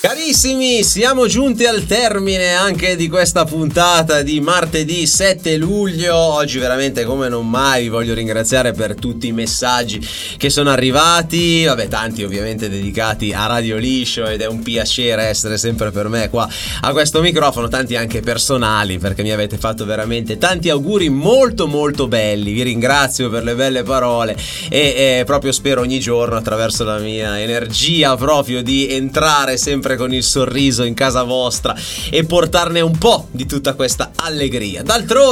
Carissimi, siamo giunti al termine anche di questa puntata di martedì 7 luglio. Oggi veramente come non mai vi voglio ringraziare per tutti i messaggi che sono arrivati. Vabbè, tanti ovviamente dedicati a Radio Liscio, ed è un piacere essere sempre per me qua a questo microfono. Tanti anche personali, perché mi avete fatto veramente tanti auguri molto molto belli. Vi ringrazio per le belle parole e proprio spero ogni giorno, attraverso la mia energia, proprio di entrare sempre con il sorriso in casa vostra e portarne un po' di tutta questa allegria. D'altronde